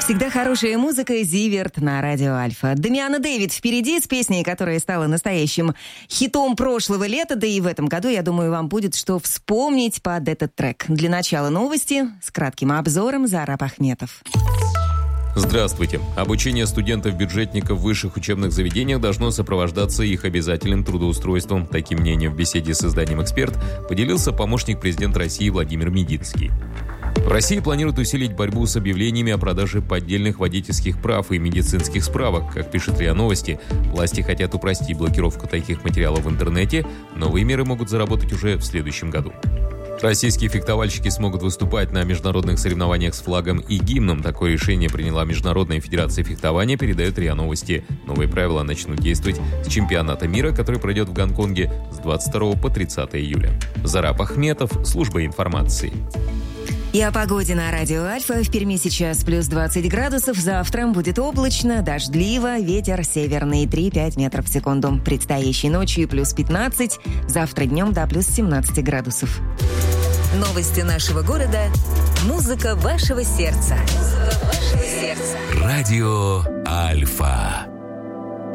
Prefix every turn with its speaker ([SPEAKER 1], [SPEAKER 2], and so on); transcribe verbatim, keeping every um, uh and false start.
[SPEAKER 1] Всегда хорошая музыка, Зиверт на радио Альфа. Дамиана Дэвид впереди с песней, которая стала настоящим хитом прошлого лета, да и в этом году, я думаю, вам будет что вспомнить под этот трек. Для начала новости с кратким обзором Зараб Ахметов.
[SPEAKER 2] Здравствуйте. Обучение студентов-бюджетников в высших учебных заведениях должно сопровождаться их обязательным трудоустройством. Таким мнением в беседе с изданием «Эксперт» поделился помощник президента России Владимир Мединский. В России планируют усилить борьбу с объявлениями о продаже поддельных водительских прав и медицинских справок. Как пишет РИА Новости, власти хотят упростить блокировку таких материалов в интернете. Новые меры могут заработать уже в следующем году. Российские фехтовальщики смогут выступать на международных соревнованиях с флагом и гимном. Такое решение приняла Международная федерация фехтования, передает РИА Новости. Новые правила начнут действовать с чемпионата мира, который пройдет в Гонконге с двадцать второго по тридцатое июля. Зараб Ахметов, служба информации.
[SPEAKER 1] И о погоде на радио Альфа. В Перми сейчас плюс двадцать градусов. Завтра будет облачно, дождливо, ветер северный три-пять метров в секунду. Предстоящей ночью плюс пятнадцать, завтра днем до плюс семнадцать градусов.
[SPEAKER 3] Новости нашего города. Музыка вашего сердца. Музыка вашего сердца.
[SPEAKER 4] Радио Альфа.